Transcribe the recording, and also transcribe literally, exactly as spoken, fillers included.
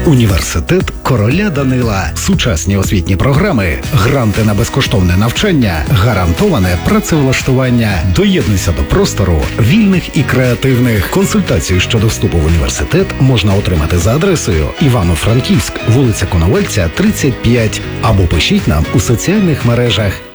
Університет короля Данила. Сучасні освітні програми, гранти на безкоштовне навчання, гарантоване працевлаштування. Доєднуйся до простору вільних і креативних. Консультацію щодо вступу в університет можна отримати за адресою Івано-Франківськ, вулиця Коновальця, тридцять п'ять, або пишіть нам у соціальних мережах.